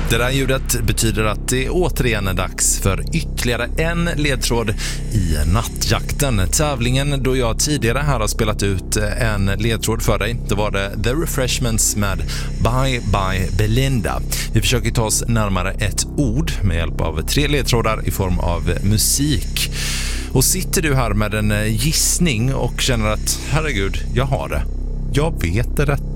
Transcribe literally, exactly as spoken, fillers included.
Det där ljudet betyder att det återigen är dags för ytterligare en ledtråd i nattjakten. Tävlingen då jag tidigare här har spelat ut en ledtråd för dig. Då var det The Refreshments med Bye Bye Belinda. Vi försöker ta oss närmare ett ord med hjälp av tre ledtrådar i form av musik. Och sitter du här med en gissning och känner att herregud, jag har det. Jag vet det rätta.